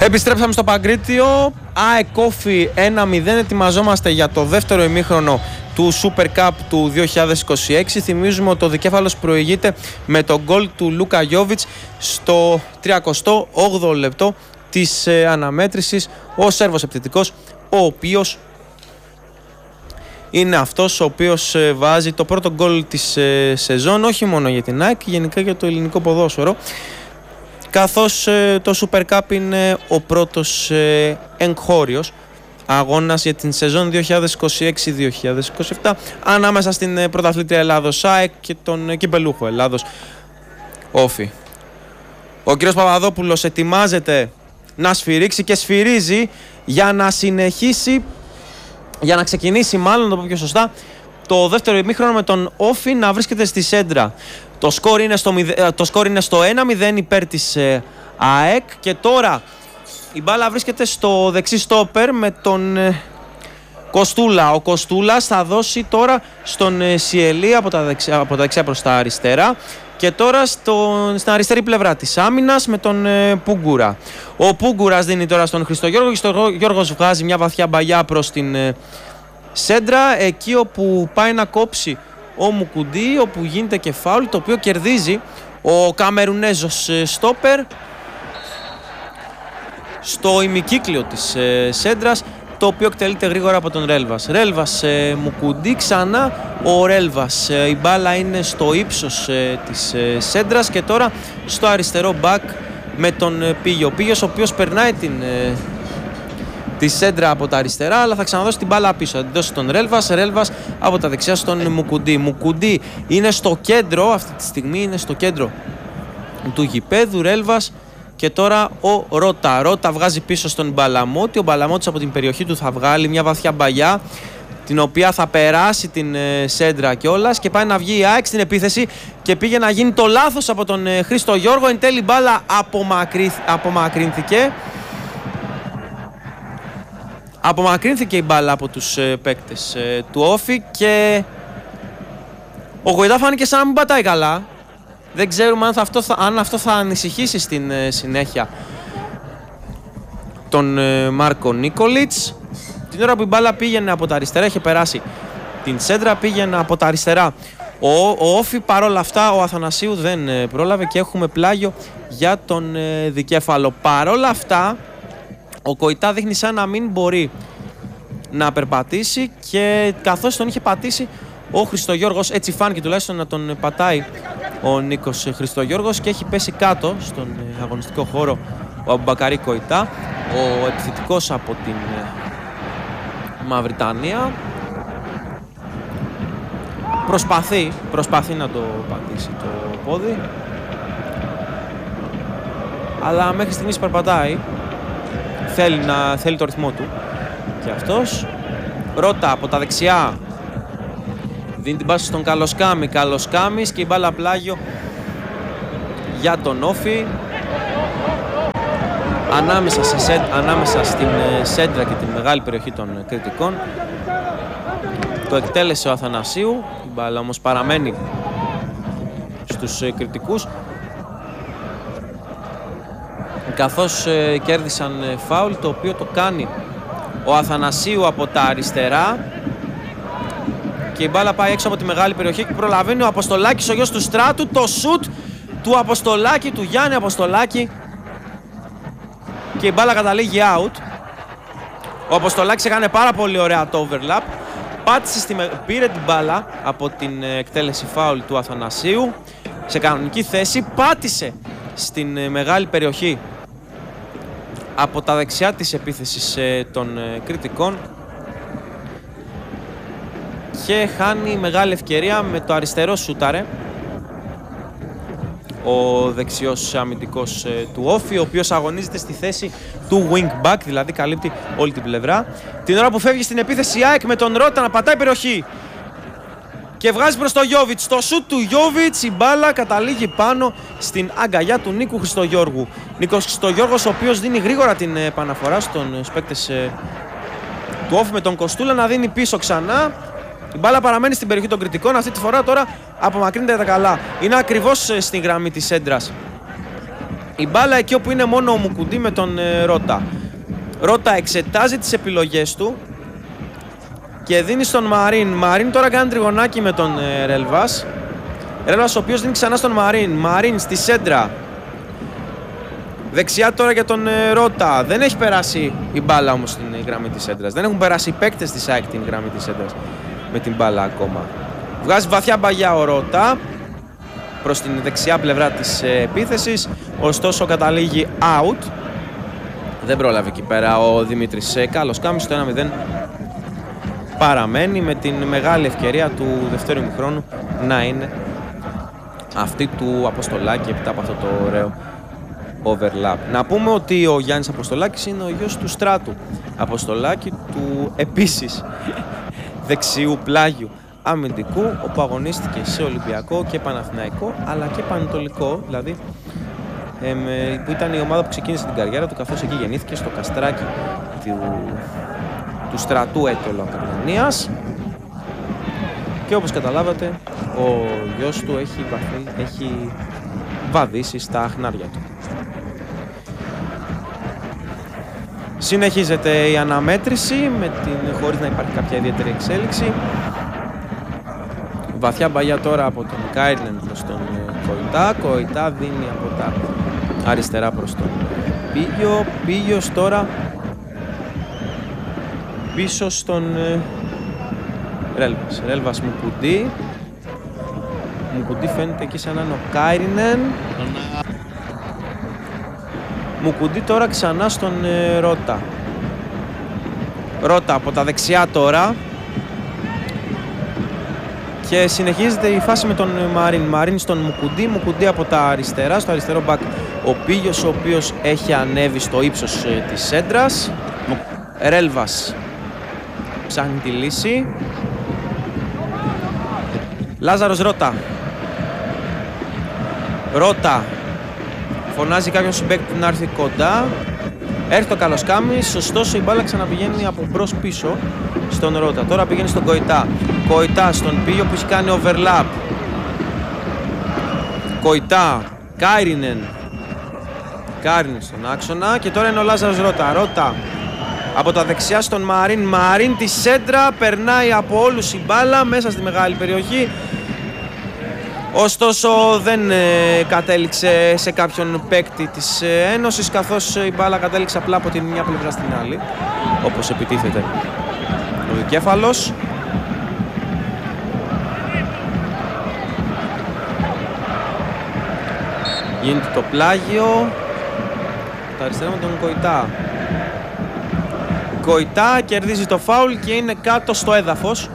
Επιστρέψαμε στο Παγκρίτιο. ΑΕΚ Όφι 1-0. Ετοιμαζόμαστε για το δεύτερο ημίχρονο του Super Cup του 2026. Θυμίζουμε ότι ο δικέφαλος προηγείται με τον γκολ του Λούκα Γιόβιτς στο 38ο λεπτό της αναμέτρησης. Ο Σέρβος επιθετικός, ο οποίος είναι αυτός ο οποίος βάζει το πρώτο γκολ της σεζόν, όχι μόνο για την ΑΕΚ, γενικά για το ελληνικό ποδόσφαιρο, καθώς το Super Cup είναι ο πρώτος εγχώριος αγώνας για την σεζόν 2026-2027 ανάμεσα στην πρωταθλήτρια Ελλάδος ΑΕΚ και τον κυπελούχο Ελλάδος Όφι. Ο κύριος Παπαδόπουλος ετοιμάζεται να σφυρίξει και σφυρίζει για να συνεχίσει, για να ξεκινήσει μάλλον, το πω πιο σωστά, το δεύτερο ημίχρονο με τον Όφι να βρίσκεται στη σέντρα. Το σκορ είναι στο 1-0 υπέρ της ΑΕΚ και τώρα η μπάλα βρίσκεται στο δεξί στόπερ με τον Κοστούλα. Ο Κοστούλας θα δώσει τώρα στον Σιελή από τα δεξιά προς τα αριστερά και τώρα στην αριστερή πλευρά της άμυνας με τον Πούγκουρα. Ο Πούγκουρας δίνει τώρα στον Χριστογιώργο και ο Γιώργος βγάζει μια βαθιά μπαγιά προς την σέντρα, εκεί όπου πάει να κόψει ο Μουκουντή, όπου γίνεται και φάουλ, το οποίο κερδίζει ο Καμερουνέζος στόπερ στο ημικύκλιο της σέντρας, το οποίο εκτελείται γρήγορα από τον Ρέλβας. Ρέλβας, Μουκουντή ξανά, ο Ρέλβας. Η μπάλα είναι στο ύψος της σέντρας και τώρα στο αριστερό μπακ με τον Πίγιο. Ο Πίγιος, ο οποίος περνάει τη σέντρα από τα αριστερά, αλλά θα ξαναδώσει την μπάλα πίσω. Θα την δώσει στον Ρέλβας. Ρέλβας από τα δεξιά στον Μουκουντή. Μουκουντή είναι στο κέντρο, αυτή τη στιγμή είναι στο κέντρο του γηπέδου. Ρέλβας και τώρα ο Ρώτα. Ρώτα βγάζει πίσω στον Μπαλαμότη. Ο Μπαλαμότης από την περιοχή του θα βγάλει μια βαθιά μπαγιά, την οποία θα περάσει την σέντρα κιόλας και πάει να βγει η ΑΕΚ στην επίθεση και πήγε να γίνει το λάθος από τον Χρήστο Γιώργο. Εν τέλει μπάλα απομακρύνθηκε. Απομακρύνθηκε η μπάλα από τους παίκτες του Όφι και ο Γοητά φάνηκε σαν να μην πατάει καλά. Δεν ξέρουμε αν αυτό θα ανησυχήσει στην συνέχεια τον Μάρκο Νίκολιτς. Την ώρα που η μπάλα πήγαινε από τα αριστερά, είχε περάσει την σέντρα, πήγαινε από τα αριστερά ο Όφι. Παρόλα αυτά ο Αθανασίου δεν πρόλαβε και έχουμε πλάγιο για τον δικέφαλο. Παρόλα αυτά ο Κοητά δείχνει σαν να μην μπορεί να περπατήσει και καθώς τον είχε πατήσει ο Χριστογιώργος, έτσι φάνηκε τουλάχιστον να τον πατάει ο Νίκος Χριστογιώργος, και έχει πέσει κάτω στον αγωνιστικό χώρο ο Αμπουμπακαρί Κοητά, ο επιθετικός από την Μαυριτανία. Προσπαθεί να το πατήσει το πόδι, αλλά μέχρι στιγμής περπατάει. Θέλει το ρυθμό του και αυτός. Ρώτα από τα δεξιά δίνει την πάση στον Καλοσκάμης και η μπάλα πλάγιο για τον Όφι ανάμεσα στην σέντρα και την μεγάλη περιοχή των κριτικών. Το εκτέλεσε ο Αθανασίου, η μπάλα όμως παραμένει στους κριτικούς, καθώς κέρδισαν φάουλ, το οποίο το κάνει ο Αθανασίου από τα αριστερά και η μπάλα πάει έξω από τη μεγάλη περιοχή και προλαβαίνει ο Αποστολάκης, ο γιος του Στράτου. Το σουτ του Αποστολάκη, του Γιάννη Αποστολάκη, και η μπάλα καταλήγει out. Ο Αποστολάκης έκανε πάρα πολύ ωραία το overlap, πήρε την μπάλα από την εκτέλεση φάουλ του Αθανασίου σε κανονική θέση, πάτησε στην μεγάλη περιοχή από τα δεξιά της επίθεσης των κριτικών και χάνει μεγάλη ευκαιρία με το αριστερό σούταρε ο δεξιός αμυντικός του Όφι, ο οποίος αγωνίζεται στη θέση του wing back, δηλαδή καλύπτει όλη την πλευρά. Την ώρα που φεύγει στην επίθεση η ΑΕΚ με τον Ρώτα να πατάει περιοχή και βγάζει προς το Γιόβιτς. Το σουτ του Γιόβιτς, η μπάλα καταλήγει πάνω στην αγκαλιά του Νίκου Χριστογιώργου. Νίκος Χριστογιώργος, ο οποίος δίνει γρήγορα την επαναφορά στον παίκτες του Όφι με τον Κοστούλα να δίνει πίσω ξανά. Η μπάλα παραμένει στην περιοχή των κριτικών. Αυτή τη φορά τώρα απομακρύνεται τα καλά. Είναι ακριβώς στην γραμμή της σέντρας Η μπάλα εκεί όπου είναι μόνο ο Μουκουντή με τον Ρώτα. Ρώτα εξετάζει τις επιλογές του και δίνει στον Μαρίν. Μαρίν τώρα κάνει τριγωνάκι με τον Ρέλβας. Ρέλβας ο οποίος δίνει ξανά στον Μαρίν. Μαρίν στη σέντρα. Δεξιά τώρα για τον Ρώτα. Δεν έχει περάσει η μπάλα όμως στην γραμμή της σέντρας. Δεν έχουν περάσει οι παίκτες της ΑΕΚ την γραμμή της σέντρας με την μπάλα ακόμα. Βγάζει βαθιά μπαγιά ο Ρώτα προς την δεξιά πλευρά της επίθεσης. Ωστόσο καταλήγει out. Δεν πρόλαβε εκεί πέρα ο Δημήτρης Καλοσκάμης. Το 1-0 παραμένει με την μεγάλη ευκαιρία του δεύτερου ημιχρόνου να είναι αυτή του Αποστολάκη έπειτα από αυτό το ωραίο overlap. Να πούμε ότι ο Γιάννης Αποστολάκης είναι ο γιος του Στράτου Αποστολάκη, του επίσης δεξιού πλάγιου αμυντικού, όπου αγωνίστηκε σε Ολυμπιακό και Παναθηναϊκό αλλά και Πανετολικό, δηλαδή που ήταν η ομάδα που ξεκίνησε την καριέρα του, καθώς εκεί γεννήθηκε στο καστράκι του Στρατού Έτωλο Ακαδημίας. Και όπως καταλάβατε, ο γιος του έχει βαδίσει στα αχνάρια του. Συνεχίζεται η αναμέτρηση χωρίς να υπάρχει κάποια ιδιαίτερη εξέλιξη. Βαθιά μπαγιά τώρα από τον Κάιρλεν προς τον Κοϊτά. Κοϊτά δίνει από τα αριστερά προς τον Πίγιο. Πίγιος τώρα πίσω στον Ρέλβας. Ρέλβας Μουκουντή. Μουκουντή φαίνεται εκεί σαν να είναι ο Κάιρινεν. Μουκουντή τώρα ξανά στον Ρώτα. Ρώτα από τα δεξιά τώρα. Και συνεχίζεται η φάση με τον Μαρίν. Μαρίν στον Μουκουντή. Μουκουντή από τα αριστερά. Στο αριστερό μπακ ο Πίγιος, ο οποίος έχει ανέβει στο ύψος της σέντρας. Ρέλβας ψάχνει τη λύση. Λάζαρος Ρώτα. Ρώτα. Φωνάζει κάποιον συμπαίκτη να έρθει κοντά. Έρχεται ο Καλοσκάμης, ωστόσο η μπάλα ξαναπηγαίνει από μπρος πίσω στον Ρώτα. Τώρα πηγαίνει στον Κοϊτά. Κοϊτά στον Πίγιο που έχει κάνει overlap. Κοϊτά. Κάιρινεν. Κάιρινεν στον άξονα και τώρα είναι ο Λάζαρος Ρώτα. Ρώτα από τα δεξιά στον Μαρίν. Μαρίν τη σέντρα, περνάει από όλους η μπάλα μέσα στη μεγάλη περιοχή. Ωστόσο δεν κατέληξε σε κάποιον παίκτη της Ένωσης, καθώς η μπάλα κατέληξε απλά από την μια πλευρά στην άλλη, όπως επιτίθεται ο Δικέφαλος. Γίνεται το πλάγιο. Τα αριστερά με τον Κοϊτά. Κοϊτά κερδίζει το φάουλ και είναι κάτω στο έδαφος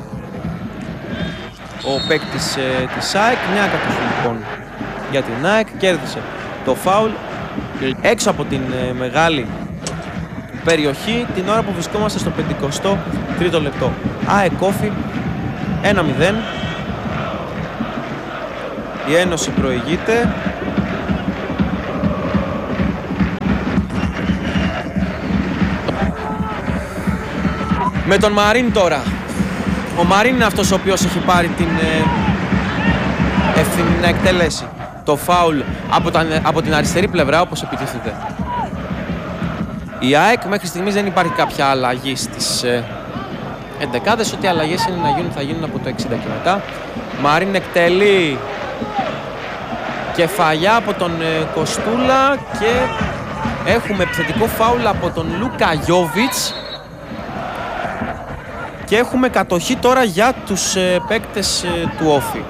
ο παίκτης της ΑΕΚ. Μια κατοχή λοιπόν για την ΑΕΚ. Κέρδισε το φάουλ έξω από την μεγάλη περιοχή την ώρα που βρισκόμαστε στο 53ο λεπτό. ΑΕΚ Όφη 1-0. Η Ένωση προηγείται. Με τον Μαρίν τώρα. Ο Μαρίν είναι αυτός ο οποίος έχει πάρει την ευθύνη να εκτελέσει το φάουλ από την αριστερή πλευρά, όπως επιτίθεται η ΑΕΚ. Μέχρι στιγμής δεν υπάρχει κάποια αλλαγή στις εντεκάδες. Ό,τι αλλαγές είναι να γίνουν θα γίνουν από το 60 και μετά. Μαρίν εκτελεί κεφαλιά από τον Κοστούλα και έχουμε επιθετικό φάουλ από τον Λούκα Γιόβιτς. Και έχουμε κατοχή τώρα για τους παίκτες του Όφη.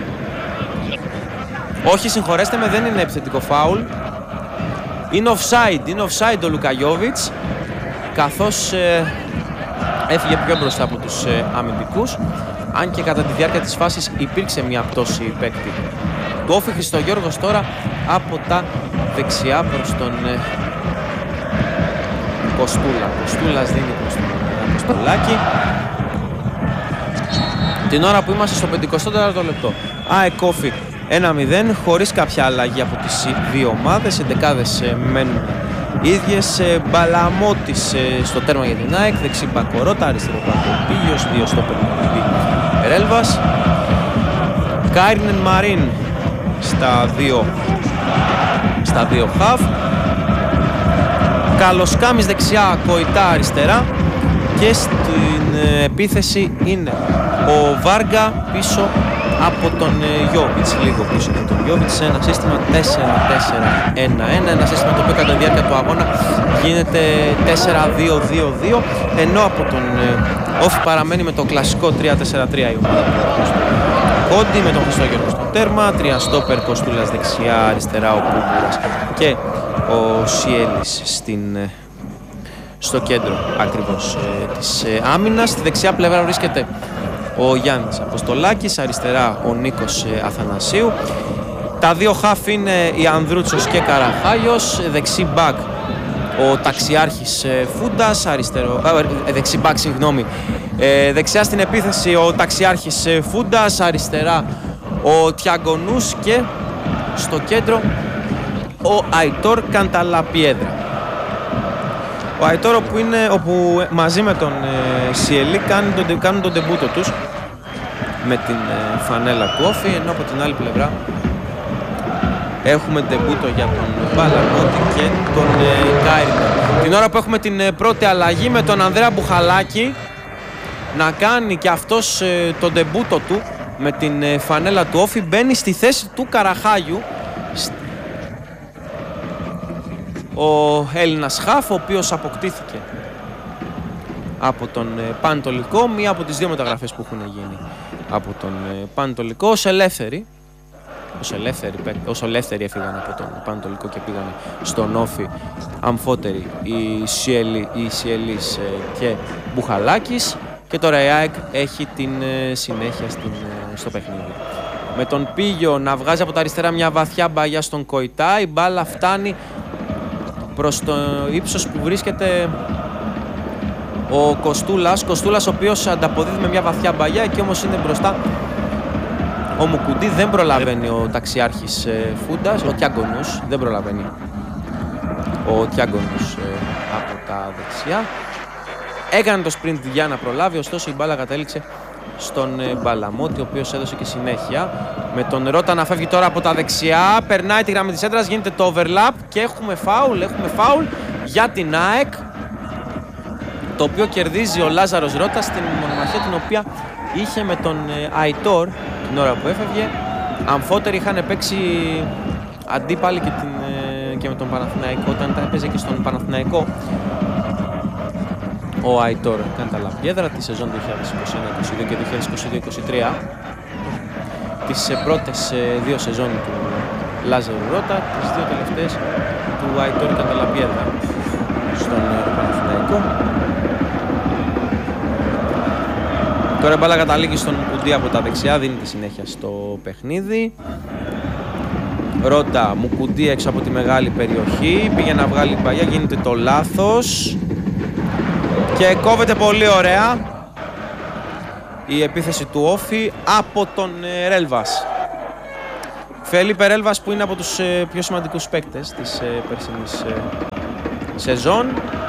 Όχι, συγχωρέστε με, δεν είναι επιθετικό φάουλ. Είναι offside ο Λουκαγιόβιτς, καθώς έφυγε πιο μπροστά από τους αμυντικούς. Αν και κατά τη διάρκεια της φάσης υπήρξε μια πτώση παίκτη του Όφη. Χριστογιώργος τώρα από τα δεξιά προς τον Κοστούλα. Κοστούλας δίνει προς τον Αποστολάκη. Την ώρα που είμαστε στο 54ο λεπτό. ΑΕΚ Όφη 1-0, χωρίς κάποια αλλαγή από τις δύο ομάδες. Οι δεκάδες μένουν ίδιες. Μπαλαμώτης στο τέρμα για την ΑΕΚ. Δεξί μπακ Ρώτα, αριστερό μπακ Πίγιος, δύο στο Μουκουντή Ρέλβας. Κάιρινεν Μαρίν στα δύο στα δύο χαφ. Καλοσκάμις δεξιά, Κοϊτά αριστερά και στην επίθεση είναι ο Βάργα πίσω από τον Γιόβιτς, λίγο πίσω από τον Γιόβιτς, σε ένα σύστημα 4-4-1-1, ένα σύστημα το οποίο κατά τη διάρκεια του αγώνα γίνεται 4-2-2-2, ενώ από τον Όφη παραμένει με το κλασικό 3-4-3 η ομάδα του Κόντι, με τον Χριστόγερο στο τέρμα, τρία στόπερ, Κοστούλας δεξιά, αριστερά ο Πούμπουρας και ο Σιέλης στο κέντρο ακριβώς της άμυνας. Στη δεξιά πλευρά βρίσκεται ο Γιάννης Αποστολάκης, αριστερά ο Νίκος Αθανασίου. Τα δύο χαφ είναι η Ανδρούτσος και Καραχάγιος, δεξί μπακ ο Ταξιάρχης Φούντας, δεξί μπακ, συγγνώμη, δεξιά στην επίθεση ο Ταξιάρχης Φούντας, αριστερά ο Τιαγκονούς και στο κέντρο ο Αϊτόρ Κανταλαπιέδρα. Ο Αϊτόρ όπου μαζί με τον Σιελί κάνουν τον ντεμπούτο τους με την φανέλα του Όφη, ενώ από την άλλη πλευρά έχουμε ντεμπούτο για τον Μπαλαμότη και τον Κάιρινο. Την ώρα που έχουμε την πρώτη αλλαγή με τον Ανδρέα Μπουχαλάκη να κάνει και αυτός τον ντεμπούτο του με την φανέλα του Όφη, μπαίνει στη θέση του Καραχάγιου ο Έλληνας χαφ, ο οποίος αποκτήθηκε από τον Πανετολικό, μία από τις δύο μεταγραφές που έχουν γίνει από τον Πανετολικό, ως ελεύθεροι έφυγαν από τον Πανετολικό και πήγαν στον Όφη αμφότεροι οι Σιελής και Μπουχαλάκης, και τώρα η ΑΕΚ έχει την συνέχεια στο παιχνίδι. Με τον Πίγιο να βγάζει από τα αριστερά μια βαθιά μπαγιά στον Κοϊτά, η μπάλα φτάνει προς το ύψος που βρίσκεται ο Κοστούλας, ο οποίος ανταποδίδει με μια βαθιά μπαγιά, εκεί όμως είναι μπροστά ο Μουκουντή, δεν προλαβαίνει ο Ταξιάρχης Φούντας, ο Τιάγκονους, δεν προλαβαίνει ο Τιάγκονους από τα δεξιά. Έκανε το sprint για να προλάβει, ωστόσο η μπάλα κατέληξε στον Μπαλαμότη, ο οποίος έδωσε και συνέχεια. Με τον Ρώτα να φεύγει τώρα από τα δεξιά, περνάει τη γραμμή της έντρας, γίνεται το overlap και έχουμε φάουλ για την ΑΕΚ, το οποίο κερδίζει ο Λάζαρος Ρώτα στην μονομαχία την οποία είχε με τον Αϊτόρ την ώρα που έφευγε. Αμφότεροι είχαν παίξει αντίπαλοι και με τον Παναθηναϊκό, όταν τα έπαιζε και στον Παναθηναϊκό ο Αϊτόρ Κανταλαπιέδρα τη σεζόν 2021-22 και 2022-23, τις πρώτες δύο σεζόν του Λάζαρου Ρώτα, τις δύο τελευταίες του Αϊτόρ Κανταλαπιέδρα στον Παναθηναϊκό. Τώρα η μπάλα καταλήγει στον Μουκουντή από τα δεξιά, δίνει τη συνέχεια στο παιχνίδι. Ρώτα, Μουκουντή έξω από τη μεγάλη περιοχή, πήγε να βγάλει παγιά, γίνεται το λάθος και κόβεται πολύ ωραία η επίθεση του Όφη από τον Ρέλβας. Φελίπε Ρέλβας, που είναι από τους πιο σημαντικούς παίκτες της περσινής σεζόν.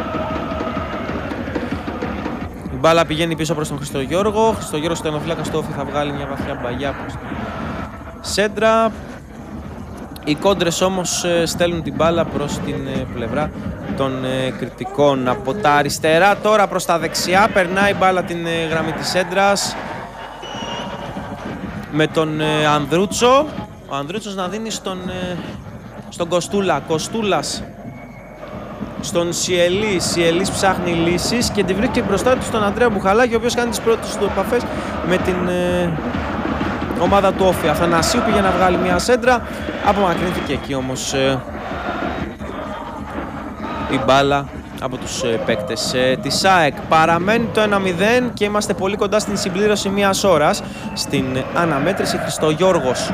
Η μπάλα πηγαίνει πίσω προς τον Χριστογιώργο. Χριστογιώργος στο τερματοφύλακα στο Όφη θα βγάλει μια βαθιά μπαγιά προς την σέντρα. Οι κόντρες όμως στέλνουν την μπάλα προς την πλευρά των κριτικών. Από τα αριστερά τώρα προς τα δεξιά περνάει η μπάλα την γραμμή της έντρας με τον Ανδρούτσο. Ο Ανδρούτσος να δίνει στον Κοστούλα. Κοστούλας στον Σιελή. Σιελής ψάχνει λύσεις και τη βρίσκει μπροστά του στον Ανδρέα Μπουχαλάκη, ο οποίος κάνει τις πρώτες του επαφές με την ομάδα του Όφη. Αθανασίου πήγε να βγάλει μια σέντρα, απομακρύνθηκε εκεί όμως η μπάλα από τους παίκτες της ΑΕΚ. Παραμένει το 1-0 και είμαστε πολύ κοντά στην συμπλήρωση μιας ώρας στην αναμέτρηση. Χριστογιώργος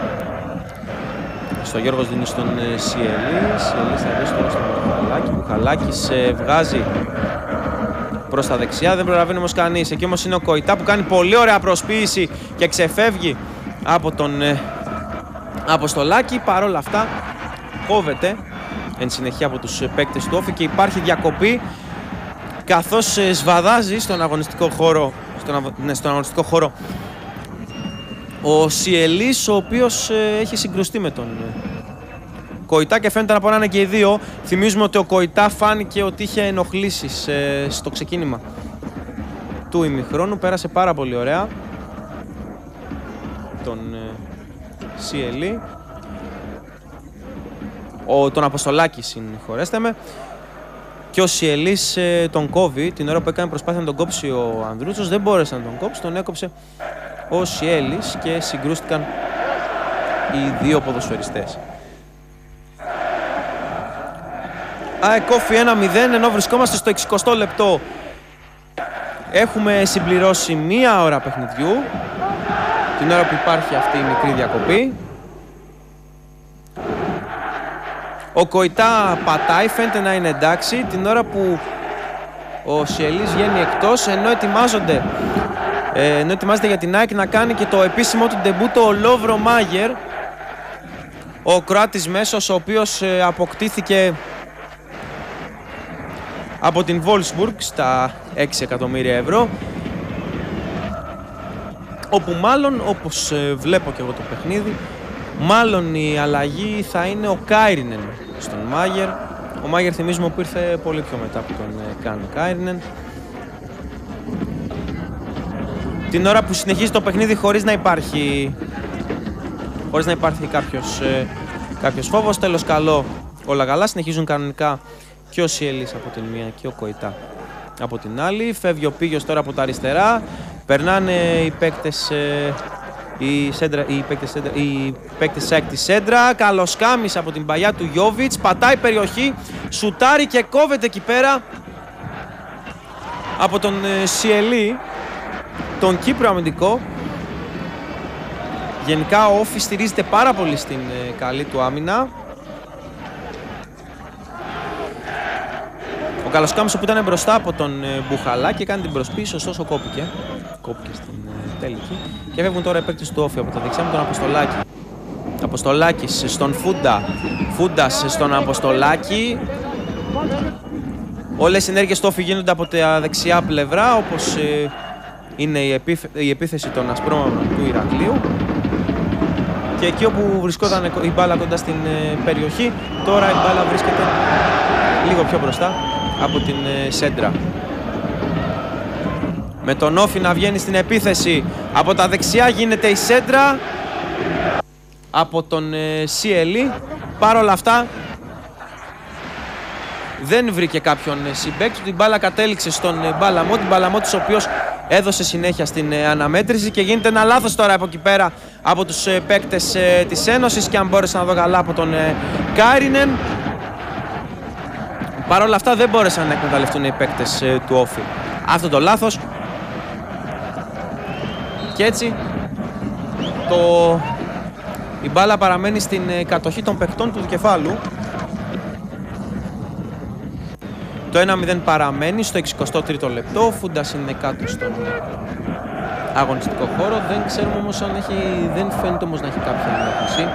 δίνει στον Σιελή. Σιελής θα δώσει τώρα στον Μπουχαλάκη. Μπουχαλάκης βγάζει προς τα δεξιά, δεν προλαβαίνει όμως κανείς. Εκεί όμως είναι ο Κοϊτά που κάνει πολύ ωραία προσποίηση και ξεφεύγει από τον Αποστολάκη. Παρόλα αυτά κόβεται εν συνεχεία από τους παίκτες του Όφη και υπάρχει διακοπή, καθώς σβαδάζει στον αγωνιστικό χώρο ο Σιελής, ο οποίος έχει συγκρουστεί με τον Κοϊτά και φαίνεται να πονάνε και οι δύο. Θυμίζουμε ότι ο Κοϊτά φάνηκε ότι είχε ενοχλήσεις στο ξεκίνημα του ημιχρόνου. Πέρασε πάρα πολύ ωραία τον CLE. Τον Αποστολάκη, συγχωρέστε με. Και ο Σιελής τον κόβει την ώρα που έκανε προσπάθεια να τον κόψει ο Ανδρούτσος. Δεν μπόρεσε να τον κόψει, τον έκοψε ο Σιέλης και συγκρούστηκαν οι δύο ποδοσφαιριστές. ΑΕΚ Όφι 1-0, ενώ βρισκόμαστε στο 60ο λεπτό. Έχουμε συμπληρώσει μία ώρα παιχνιδιού, την ώρα που υπάρχει αυτή η μικρή διακοπή. Ο Κοϊτά πατάει, φαίνεται να είναι εντάξει, την ώρα που ο Σιελής βγαίνει εκτός, ενώ ετοιμάζεται για την ΑΕΚ να κάνει και το επίσημο του ντεμπούτο ο Λόβρο Μάγερ, ο Κροάτης μέσος, ο οποίος αποκτήθηκε από την Wolfsburg στα 6 εκατομμύρια ευρώ, όπου μάλλον, όπως βλέπω και εγώ το παιχνίδι, μάλλον η αλλαγή θα είναι ο Κάιρινεν στον Μάγερ. Ο Μάγερ, θυμίζουμε, που ήρθε πολύ πιο μετά από τον Καν Κάιρινεν. Την ώρα που συνεχίζει το παιχνίδι χωρίς να υπάρχει κάποιος φόβος. Τέλος καλό, όλα καλά. Συνεχίζουν κανονικά και ο Σιέλης από την μία και ο Κοϊτά από την άλλη. Φεύγει ο Πίγιος τώρα από τα αριστερά. Περνάνε οι παίκτες... Οι παίκτες ΑΕΚ τη Σέντρα. Καλοσκάμις από την παλιά του Γιόβιτς. Πατάει περιοχή, σουτάρει και κόβεται εκεί πέρα από τον Σιελή, τον Κύπρο αμυντικό. Γενικά ο Όφι στηρίζεται πάρα πολύ στην καλή του άμυνα. Ο Καλοσκάμις που ήταν μπροστά από τον Μπουχαλά και κάνει την προσπίση, ωστόσο κόπηκε στην τελική. Και φεύγουν τώρα οι παίκτες του Όφι από τα δεξιά με τον Αποστολάκη. Αποστολάκης στον Φούντα. Φούντας στον Αποστολάκη. Όλες οι ενέργειες του Όφι γίνονται από τα δεξιά πλευρά, όπως είναι η επίθεση των ασπρόμαυρων του Ηρακλείου. Και εκεί όπου βρισκόταν η μπάλα κοντά στην περιοχή, τώρα η μπάλα βρίσκεται λίγο πιο μπροστά από την Σέντρα. Με τον Όφι να βγαίνει στην επίθεση. Από τα δεξιά γίνεται η Σέντρα από τον Σιελή. Παρ' όλα αυτά δεν βρήκε κάποιον συμπαίκτη. Την μπάλα κατέληξε στον Μπαλαμότη. Μπαλαμότης, ο οποίος έδωσε συνέχεια στην αναμέτρηση. Και γίνεται ένα λάθος τώρα από εκεί πέρα από τους παίκτες της Ένωσης. Και αν μπόρεσα να δω καλά, από τον Κάιρινεν. Παρ' όλα αυτά δεν μπόρεσαν να εκμεταλλευτούν οι παίκτες του Όφι αυτό το λάθος. Και έτσι η μπάλα παραμένει στην κατοχή των παιχτών του κεφάλου. Το 1-0 παραμένει στο 63ο λεπτό. Ο Φούντας είναι κάτω στον αγωνιστικό χώρο. Δεν ξέρουμε όμως αν δεν φαίνεται όμως να έχει κάποια ενόχληση,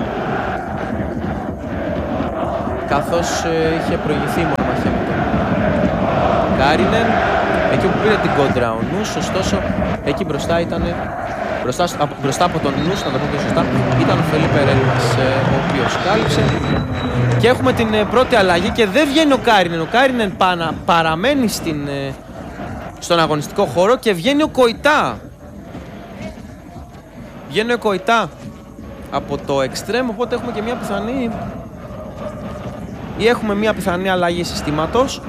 καθώς είχε προηγηθεί η μονομαχία με τον Κάιρινεν. Εκεί που πήρε την κόντρα ο Νους, ωστόσο εκεί μπροστά ήταν, μπροστά από τον Νους, να το πω πιο σωστά, ήταν ο Φελίπε Ρέλμας, ο οποίος κάλυψε. Και έχουμε την πρώτη αλλαγή και δεν βγαίνει ο Κάιρινεν. Ο Κάιρινεν παραμένει στον αγωνιστικό χώρο και βγαίνει ο Κοϊτά. Βγαίνει ο Κοϊτά από το εξτρέμ, οπότε έχουμε και μια πιθανή, ή έχουμε μια πιθανή αλλαγή συστήματος.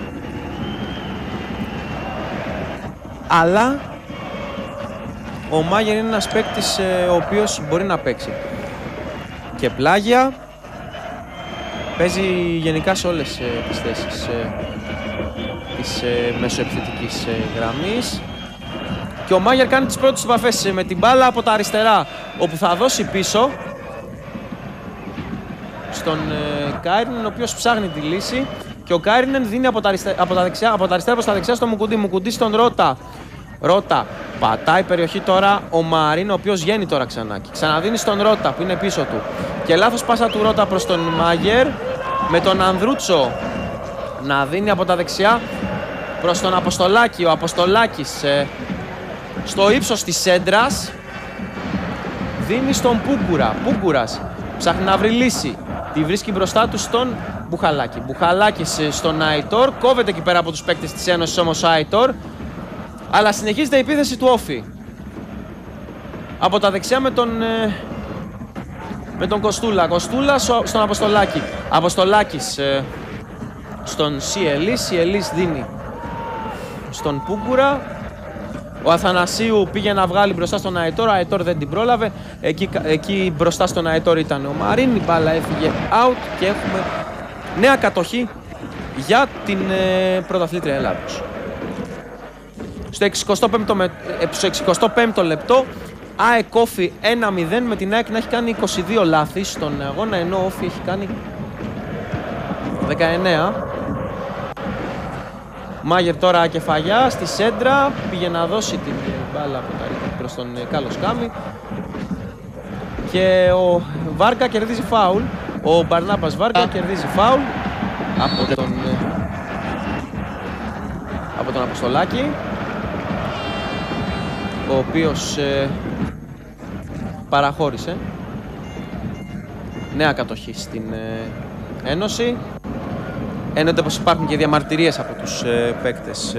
Αλλά ο Μάγερ είναι ένας παίκτης ο οποίος μπορεί να παίξει και πλάγια. Παίζει γενικά σε όλες τις θέσεις της μεσοεπιθετικής γραμμής. Και ο Μάγερ κάνει τις πρώτες επαφές με την μπάλα από τα αριστερά, όπου θα δώσει πίσω στον Κάιρινεν, ο οποίος ψάχνει τη λύση. Και ο Κάιρινεν δίνει από τα αριστερά προς τα δεξιά στο Μουκουντή. Μουκουντή στον Ρώτα. Ρώτα πατάει περιοχή τώρα ο Μαρίν, ο οποίος βγαίνει τώρα ξανά. Και ξαναδίνει στον Ρώτα που είναι πίσω του. Και λάθος πάσα του Ρώτα προς τον Μάγερ, με τον Ανδρούτσο να δίνει από τα δεξιά προς τον Αποστολάκη. Ο Αποστολάκης στο ύψος της Σέντρας δίνει στον Πούγκουρα. Πούγκουρας ψάχνει να βρει λύση. Τη βρίσκει μπροστά του στον Μπουχαλάκη. Μπουχαλάκης στον Άιτορ. Κόβεται εκεί πέρα από τους παίκτες της Ένωσης όμως ο Άιτορ. Αλλά συνεχίζεται η επίθεση του Όφη. Από τα δεξιά με τον Κοστούλα. Κοστούλα στον Αποστολάκη. Αποστολάκης στον Σιελής. Σιελής δίνει στον Πούγκουρα. Ο Αθανασίου πήγε να βγάλει μπροστά στον Αετόρ. Ο Αετόρ δεν την πρόλαβε. Εκεί μπροστά στον Αετόρ ήταν ο Μαρίν. Η μπάλα έφυγε out και έχουμε νέα κατοχή για την πρωταθλήτρια Ελλάδος. Στο 65ο λεπτό ΑΕΚ Όφη 1-0 με την ΑΕΚ να έχει κάνει 22 λάθη στον αγώνα, ενώ ο Όφη έχει κάνει 19. Μάγερ τώρα κεφαλιά στη σέντρα, πήγε να δώσει την μπάλα από τα ρίχνη προς τον Κάλλος Κάμι και ο Βάρκα κερδίζει φάουλ. Ο Μπαρνάμπας Βάρκα κερδίζει φάουλ από τον Αποστολάκη, ο οποίος παραχώρησε. Νέα κατοχή στην Ένωση. Ένονται πως υπάρχουν και διαμαρτυρίες από τους παίκτες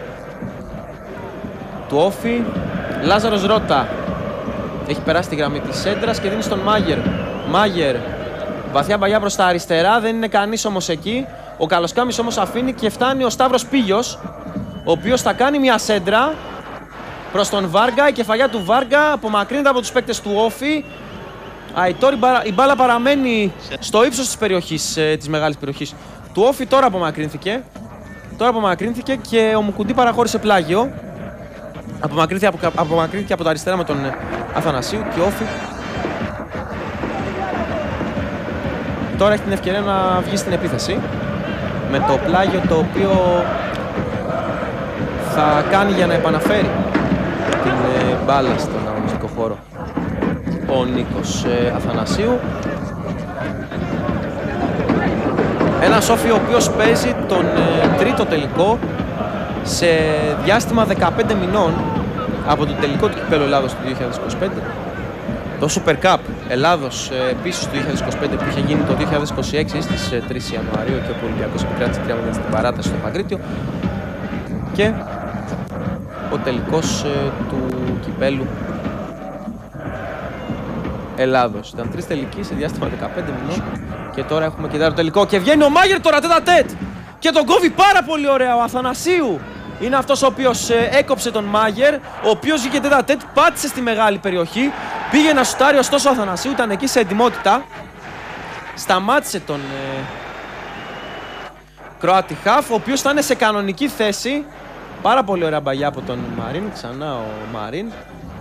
του Όφη. Λάζαρος Ρώτα έχει περάσει τη γραμμή της σέντρας και δίνει στον Μάγερ. Μάγερ, βαθιά μπαγιά προς τα αριστερά, δεν είναι κανείς όμως εκεί. Ο Καλοσκάμης όμως αφήνει και φτάνει ο Σταύρος Πίγιος, ο οποίος θα κάνει μια σέντρα προς τον Βάργα. Η κεφαλιά του Βάργα απομακρύνεται από τους παίκτες του Όφη. Αϊτόρ, η μπάλα παραμένει στο ύψος της περιοχής, της μεγάλης περιοχής του Όφη. Τώρα απομακρύνθηκε και ο Μουκουντή παραχώρησε πλάγιο. Απομακρύνθηκε από τα αριστερά με τον Αθανασίου και ο Όφη τώρα έχει την ευκαιρία να βγει στην επίθεση με το πλάγιο το οποίο θα κάνει για να επαναφέρει την μπάλα στον αγωνιστικό χώρο ο Νίκος Αθανασίου. Ένας Όφη ο οποίος παίζει τον τρίτο τελικό σε διάστημα 15 μηνών από το τελικό του Κυπέλλου Ελλάδος του 2025. Το Super Cup Ελλάδος επίσης του 2025 που είχε γίνει το 2026 στις 3 Ιανουαρίου και ο Ολυμπιακός επικράτησε 3-0 στην παράταση στο Παγκρίτιο. Και ο τελικός του Κυπέλλου Ελλάδος. Ήταν 3 τελικοί σε διάστημα 15 μηνών και τώρα έχουμε και το τελικό και βγαίνει ο Μάγερ τώρα τέτα-τέτ και τον κόβει πάρα πολύ ωραία. Ο Αθανασίου είναι αυτός ο οποίος έκοψε τον Μάγερ, ο οποίος βγήκε τέτα-τέτ, πάτησε στη μεγάλη περιοχή, πήγε να σουτάρει, ωστόσο ο Αθανασίου ήταν εκεί σε ετοιμότητα, σταμάτησε τον Κροάτι χαφ, ο οποίος ήταν σε κανονική θέση. Πάρα πολύ ωραία μπαγιά από τον Μαρίν, ξανά ο Μαρίν.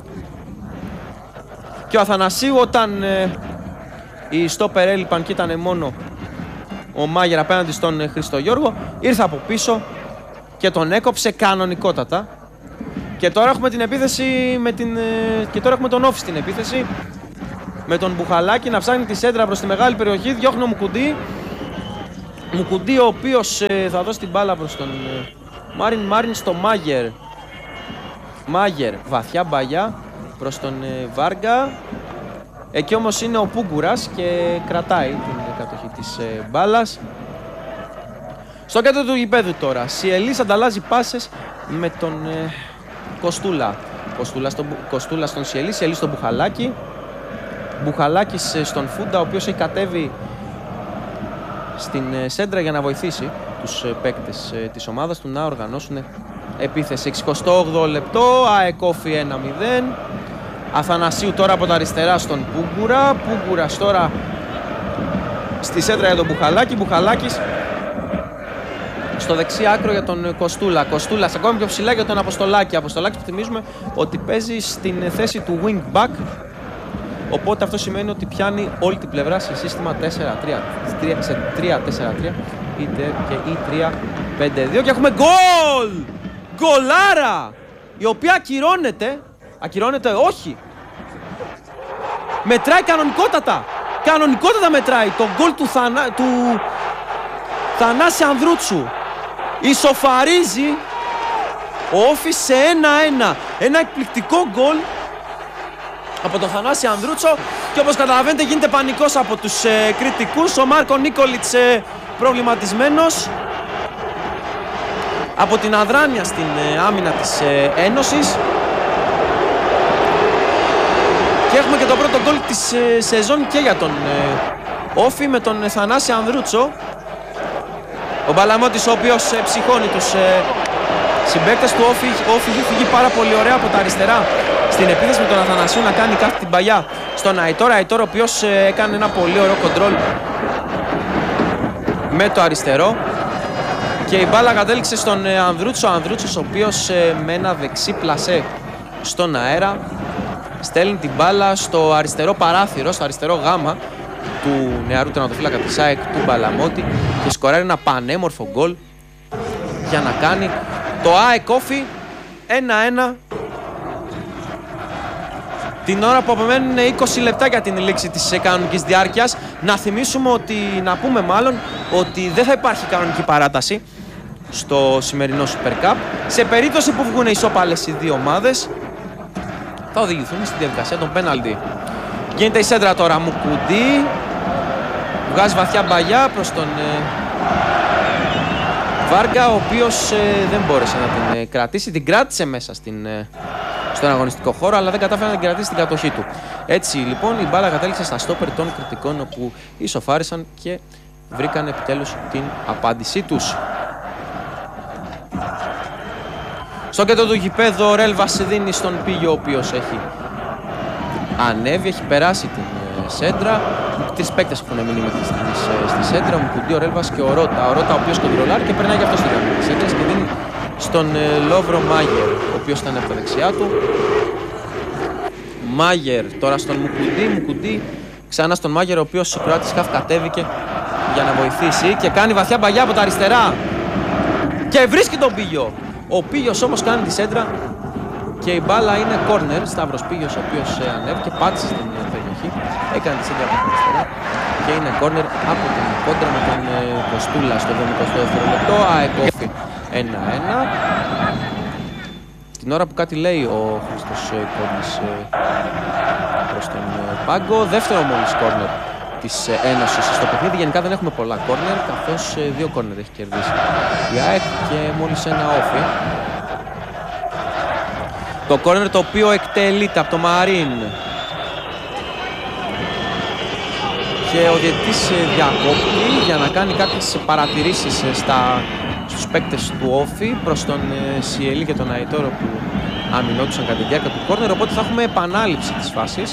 Και ο Αθανασίου όταν οι στόπερ έλειπαν και ήταν μόνο ο Μάγερ απέναντι στον Χριστογιώργο, ήρθε από πίσω και τον έκοψε κανονικότατα. Και τώρα έχουμε την επίθεση και τώρα έχουμε τον Όφη στην επίθεση με τον Μπουχαλάκη να ψάχνει τη σέντρα προς τη μεγάλη περιοχή. Διώχνει ο Μουκουντή. Μουκουντή ο οποίος θα δώσει την μπάλα προς τον Μάριν στο Μάγερ. Μάγερ, βαθιά μπαγιά προς τον Βάργα. Εκεί όμως είναι ο Πούγκουρας και κρατάει την κατοχή της μπάλας. Στο κέντρο του γηπέδου τώρα, Σιελής ανταλλάζει πάσες με τον Κοστούλα. Κοστούλα στον Σιελή, Σιελή στον Μπουχαλάκη. Μπουχαλάκης στον Φούντα, ο οποίος έχει κατέβει στην σέντρα για να βοηθήσει τους παίκτες της ομάδας του να οργανώσουν επίθεση. 68 λεπτό, ΑΕΚ Όφη 1-0. Αθανασίου τώρα από τα αριστερά στον Πούγκουρα. Πούγκουρας τώρα στη σέντρα για τον Μπουχαλάκη. Μπουχαλάκης στο δεξί άκρο για τον Κοστούλα. Κοστούλας ακόμη πιο ψηλά για τον Αποστολάκη. Αποστολάκη που θυμίζουμε ότι παίζει στην θέση του wing back. Οπότε αυτό σημαίνει ότι πιάνει όλη την πλευρά σε σύστημα 3-4-3 ή 3-5-2 και έχουμε γκολ! Γκολάρα! Η οποία ακυρώνεται όχι. Μετράει κανονικότατα. Κανονικότατα μετράει το γκολ του Θανάση Ανδρούτσου. Ισοφαρίζει ο Όφης σε 1-1. Ένα εκπληκτικό γκολ από τον Θανάση Ανδρούτσο Και όπως καταλαβαίνετε γίνεται πανικός από τους κριτικούς. Ο Μάρκο Νίκολιτς προβληματισμένος από την αδράνεια στην άμυνα της Ένωσης. Και έχουμε και το πρώτο γκολ της σεζόν και για τον Όφη με τον Θανάση Ανδρούτσο. Ο Μπαλαμώτης, ο οποίος ψυχώνει τους συμπαίκτες του Όφη. Ο Όφη έχει φύγει πάρα πολύ ωραία από τα αριστερά στην επίθεση με τον Αθανασίου να κάνει κάθε την παλιά στον Αϊτόρ. Αϊτόρ, ο οποίος έκανε ένα πολύ ωραίο κοντρόλ με το αριστερό. Και η μπάλα κατέληξε στον Ανδρούτσο. Ο Ανδρούτσος, ο οποίος με ένα δεξί πλασέ στον αέρα στέλνει την μπάλα στο αριστερό παράθυρο, στο αριστερό γάμα του νεαρού τερματοφύλακα της ΑΕΚ, του Μπαλαμώτη, και σκοράρει ένα πανέμορφο γκολ για να κάνει το ΑΕΚ Όφη 1-1 την ώρα που απομένουν 20 λεπτά για την λήξη της κανονικής διάρκειας. Να πούμε ότι δεν θα υπάρχει κανονική παράταση στο σημερινό Super Cup. Σε περίπτωση που βγουν ισόπαλες οι δύο ομάδες, θα οδηγηθούν στη διαδικασία των πέναλτι. Γίνεται η σέντρα τώρα, Μουκουντή βγάζει βαθιά μπαγιά προς τον Βάργα, ο οποίος δεν μπόρεσε να την κρατήσει. Την κράτησε μέσα στον αγωνιστικό χώρο, αλλά δεν κατάφερε να την κρατήσει στην κατοχή του. Έτσι λοιπόν η μπάλα κατέληξε στα στόπερ των κριτικών, όπου ισοφάρισαν και βρήκαν επιτέλους την απάντησή τους. Στο κέντρο του γηπέδου ο Ρέλβας δίνει στον Πίγιο, ο οποίος έχει ανέβει, έχει περάσει την σέντρα. Τρεις παίκτες έχουν μείνει μέχρι στιγμής στη σέντρα, ο Μουκουντή, ο Ρέλβας και ο Ρώτα. Ο Ρώτα, ο οποίος κοντρολάρει και περνάει και αυτό στη γραμμή της σέντρας και δίνει στον Λόβρο Μάγερ, ο οποίος ήταν από τα δεξιά του. Μάγερ τώρα στον Μουκουντή, Μουκουντή ξανά στον Μάγερ, ο οποίος ο Κροάτης χαφ κατέβηκε για να βοηθήσει και κάνει βαθιά μπαγιά από τα αριστερά και βρίσκει τον Πίγιο. Ο Πίγιος όμως κάνει τη σέντρα και η μπάλα είναι κόρνερ. Σταύρος Πίγιος, ο οποίος ανέβηκε, πάτησε στην περιοχή, έκανε τη σέντρα από τα αριστερά και είναι κόρνερ από την κόντρα με τον Κοστούλα στο 72ο λεπτό. ΑΕΚ Όφη 1-1. Την ώρα που κάτι λέει ο Χρήστος Κόντης προς τον πάγκο. Δεύτερο μόλις κόρνερ της Ένωσης στο παιχνίδι. Γενικά δεν έχουμε πολλά κόρνερ, καθώς δύο κόρνερ έχει κερδίσει η ΑΕΚ και μόλις ένα Όφη. Το κόρνερ το οποίο εκτελείται από το Μαρίν και ο διαιτητής διακόπτει για να κάνει κάποιες παρατηρήσεις στους παίκτες του Όφη προς τον Σιελή και τον Αϊτόρο που αμυνόντουσαν κατά τη διάρκεια του κόρνερ, οπότε θα έχουμε επανάληψη της φάσης.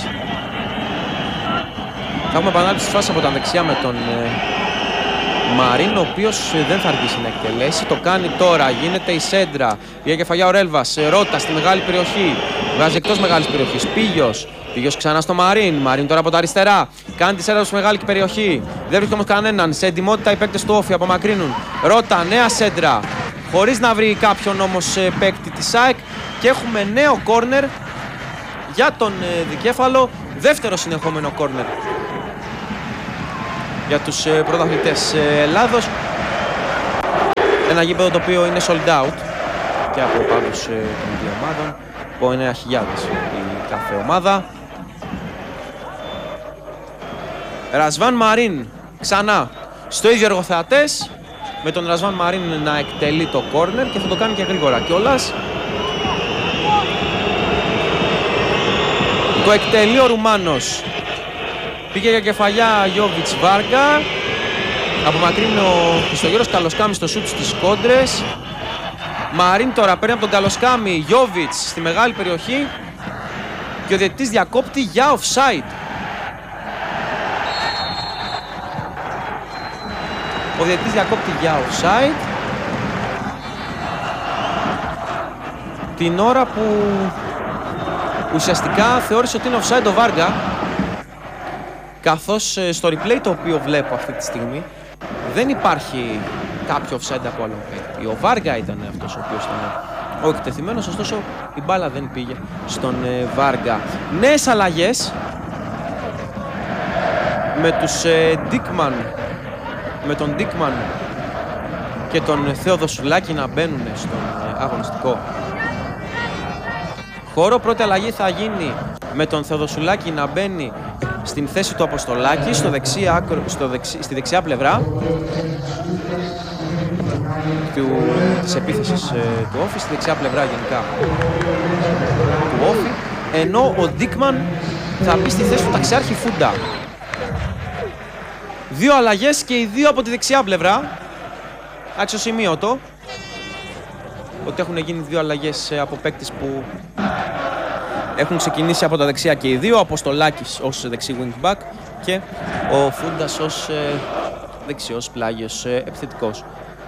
Θα έχουμε επανάληψη της φάσης από τα δεξιά με τον Μαρίν, ο οποίος δεν θα αργήσει να εκτελέσει. Το κάνει τώρα, γίνεται η σέντρα. Πήγε κεφαλιά ο Ρέλβας, Ρώτα στη μεγάλη περιοχή. Βγάζει εκτός μεγάλης περιοχής. Πίγιος ξανά στο Μαρίν. Μαρίν τώρα από τα αριστερά. Κάνει τη σέντρα στη μεγάλη περιοχή. Δεν βρίσκει όμως κανέναν. Σε ετοιμότητα οι παίκτες του Όφη απομακρύνουν. Ρώτα, νέα σέντρα. Χωρίς να βρει κάποιον όμως παίκτη της ΑΕΚ. Και έχουμε νέο κόρνερ για τον δικέφαλο. Δεύτερο συνεχόμενο κόρνερ για τους πρωταθλητές Ελλάδος. Ένα γήπεδο το οποίο είναι sold out και από πάντως των δύο ομάδων, που είναι 9.000 η κάθε ομάδα. Ρασβάν Μαρίν ξανά στο ίδιο εργοθεατές, με τον Ρασβάν Μαρίν να εκτελεί το κόρνερ και θα το κάνει και γρήγορα κιόλας. Το εκτελεί ο Ρουμάνος. Πήγε για κεφαλιά Γιόβιτς Βάργα. Απομακρύνει ο Χριστογέρος Καλοσκάμι στο σούτ στις κόντρες. Μαρίν τώρα παίρνει από τον Καλοσκάμι. Γιόβιτς στη μεγάλη περιοχή. Και ο διαιτητής διακόπτει για offside. Ο διαιτητής διακόπτει για offside. Την ώρα που ουσιαστικά θεώρησε ότι είναι offside ο Βάργα. Καθώς στο replay το οποίο βλέπω αυτή τη στιγμή δεν υπάρχει κάποιο offside από άλλον παίκτη. Ο Βάργα ήταν αυτός ο οποίος ήταν ο εκτεθειμένος, ωστόσο η μπάλα δεν πήγε στον Βάργα. Νέες αλλαγές με τον Ντίκμαν και τον Θεοδοσουλάκη να μπαίνουν στον αγωνιστικό χώρο. Πρώτη αλλαγή θα γίνει με τον Θεοδοσουλάκη να μπαίνει στην θέση του Αποστολάκη, στη δεξιά πλευρά της επίθεσης του Όφη, στη δεξιά πλευρά γενικά του Όφη, ενώ ο Ντίκμαν θα μπει στη θέση του ταξιάρχη Φούντα. Δύο αλλαγές και οι δύο από τη δεξιά πλευρά. Αξιοσημείωτο ότι έχουν γίνει δύο αλλαγές από παίκτες που έχουν ξεκινήσει από τα δεξιά και οι δύο. Ο Αποστολάκης ως δεξί wing back και ο Φούντας ως δεξιός πλάγιος επιθετικός.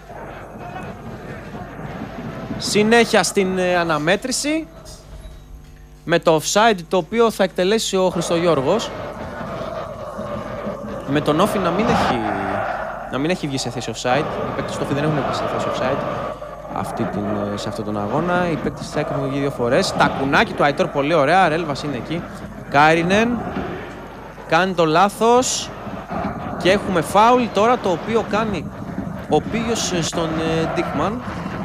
Συνέχεια στην αναμέτρηση με το offside, το οποίο θα εκτελέσει ο Χριστογιώργος, με τον Όφη να μην έχει βγει σε θέση offside. Οι παίκτες του Όφη δεν έχουν βγει σε θέση offside σε αυτόν τον αγώνα. Οι παίκτες θα έχουν βγει δύο φορές. Τακουνάκι του Αϊτόρ, πολύ ωραία. Ρέλβας είναι εκεί. Κάινεν κάνει το λάθος και έχουμε φάουλ τώρα, το οποίο κάνει ο Πίγιος στον Ντίκμαν.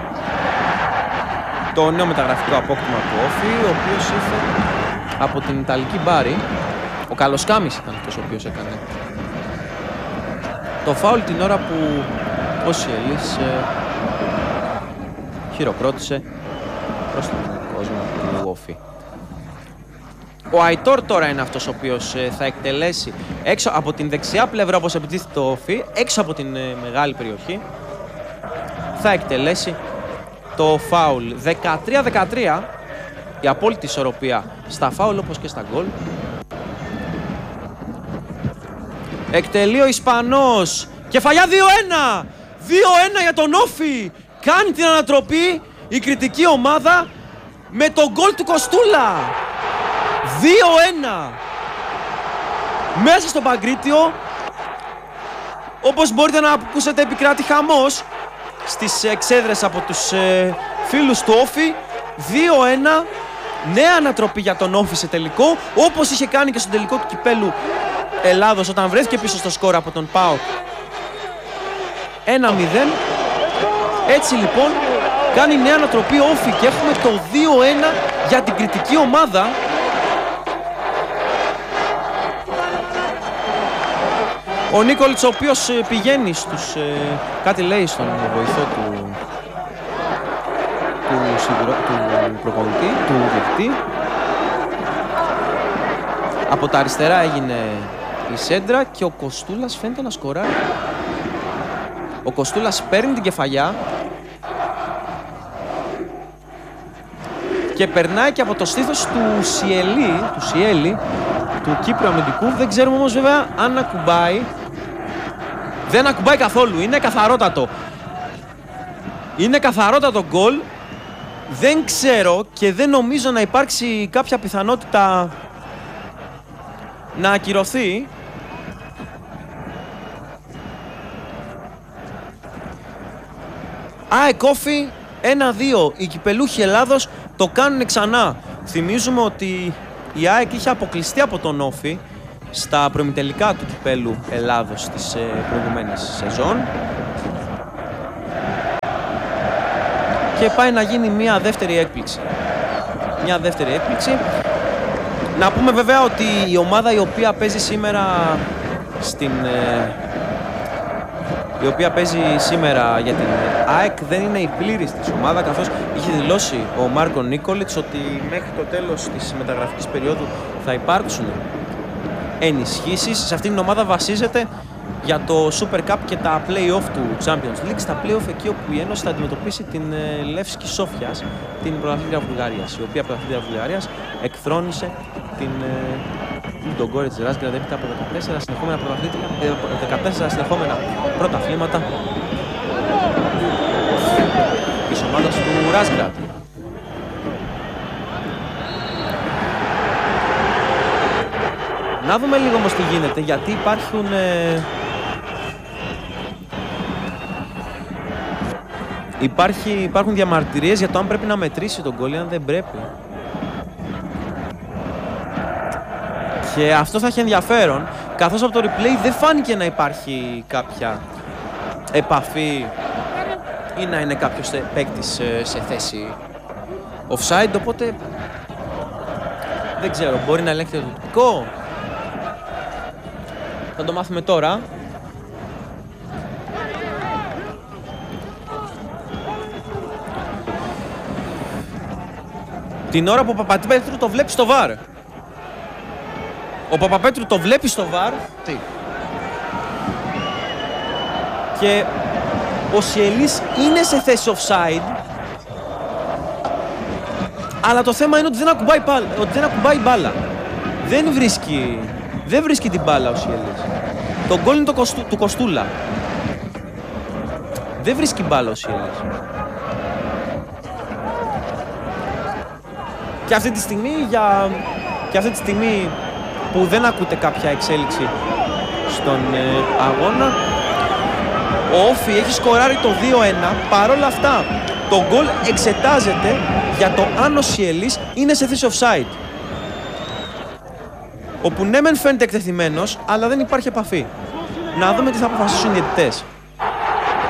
Το νέο μεταγραφικό απόκτημα του Όφη, ο οποίος ήρθε από την Ιταλική Μπάρι. Ο Καλοσκάμης ήταν αυτός ο οποίος έκανε το φάουλ την ώρα που ο Σιελής χειροκρότησε προς τον κόσμο του Όφη. Ο Αϊτόρ τώρα είναι αυτός ο οποίος θα εκτελέσει έξω από την δεξιά πλευρά, όπως επιτίθεται το Όφη, έξω από την μεγάλη περιοχή, θα εκτελέσει το φάουλ. 13-13, η απόλυτη ισορροπία στα φάουλ όπως και στα γκολ. Εκτελεί ο Ισπανός. Κεφαλιά 2-1. 2-1 για τον Όφη. Κάνει την ανατροπή η κριτική ομάδα με τον γκολ του Κοστούλα. 2-1. Μέσα στο Παγκρίτιο, όπως μπορείτε να ακούσετε, επικράτει χαμός στις εξέδρες από τους φίλους του Όφη. 2-1. Νέα ανατροπή για τον Όφη σε τελικό, όπως είχε κάνει και στο τελικό του κυπέλου Ελλάδος όταν βρέθηκε πίσω στο σκορ από τον ΠΑΟΚ 1-0. Έτσι λοιπόν κάνει νέα ανατροπή Όφη και έχουμε το 2-1 για την κριτική ομάδα. Ο Νίκολιτς, ο οποίος πηγαίνει στους... κάτι λέει στον βοηθό του προπονητή, του διαιτητή. Από τα αριστερά έγινε η σέντρα και ο Κοστούλας φαίνεται να σκοράρει. Ο Κοστούλας παίρνει την κεφαλιά και περνάει και από το στήθος του Σιέλη, του Κύπρου αμυντικού. Δεν ξέρουμε όμως βέβαια αν ακουμπάει. Δεν ακουμπάει καθόλου, είναι καθαρότατο. Είναι καθαρότατο γκολ. Δεν ξέρω και δεν νομίζω να υπάρξει κάποια πιθανότητα να ακυρωθεί. ΑΕΚ Όφη 1-2. Οι κυπελούχοι Ελλάδος το κάνουν ξανά. Θυμίζουμε ότι η ΑΕΚ είχε αποκλειστεί από τον Όφη στα προημιτελικά του κυπέλου Ελλάδος της προηγουμένης σεζόν και πάει να γίνει μια δεύτερη έκπληξη. Να πούμε βέβαια ότι η ομάδα η οποία παίζει σήμερα για την ΑΕΚ δεν είναι η πλήρης της ομάδα, καθώς είχε δηλώσει ο Μάρκο Νίκολιτς ότι μέχρι το τέλος της μεταγραφικής περίοδου θα υπάρξουν ενισχύσεις. Σε αυτήν την ομάδα βασίζεται για το Super Cup και τα play-off του Champions League. Στα play-off εκεί όπου η Ένωση θα αντιμετωπίσει την Λεύσκη Σόφιας, την πρωταθλήτρια Βουλγαρίας, η οποία πρωταθλήτρια Βουλγαρίας εκθρόνησε την Λουντογκόρετς Ράζγκραντ έπειτα από 14 συνεχόμενα πρωταθλήματα της ομάδας του Ράζγκραντ. Να δούμε λίγο όμως τι γίνεται, γιατί υπάρχουν διαμαρτυρίες για το αν πρέπει να μετρήσει τον γκολ ή αν δεν πρέπει. Και αυτό θα έχει ενδιαφέρον, καθώς από το replay δεν φάνηκε να υπάρχει κάποια επαφή ή να είναι κάποιος παίκτης σε θέση offside, οπότε δεν ξέρω, μπορεί να ελέγχεται το τοπικό. Θα το μάθουμε τώρα. Την ώρα που ο Παπαπέτρου το βλέπει στο VAR. Ο Παπαπέτρου το βλέπει στο VAR. Τι. Και ο Σιελής είναι σε θέση offside. Αλλά το θέμα είναι ότι δεν ακουμπάει μπάλα. Δεν βρίσκει την μπάλα ο Σιελής. Το γκολ είναι του Κοστούλα. Δεν βρίσκει μπάλα ο Σιελής. Και αυτή τη στιγμή που δεν ακούτε κάποια εξέλιξη στον αγώνα, ο Όφι έχει σκοράρει το 2-1. Παρόλα αυτά, το γκολ εξετάζεται για το αν ο Σιελής είναι σε θέση offside. Όπου ναι μεν φαίνεται εκτεθειμένος, αλλά δεν υπάρχει επαφή. Να δούμε τι θα αποφασίσουν οι διαιτητές.